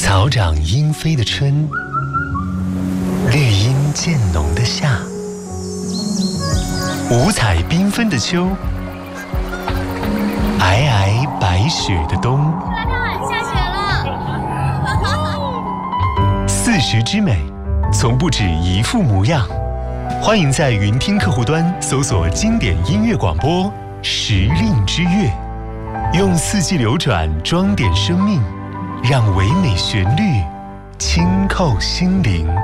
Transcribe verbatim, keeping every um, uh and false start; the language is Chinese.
草长莺飞的春，绿荫渐浓的夏，五彩缤纷的秋，皑皑白雪的冬。 下雪了！ 四时之美，从不止一副模样。欢迎在云听客户端搜索经典音乐广播《时令之乐》，用四季流转装点生命，让唯美旋律轻扣心灵。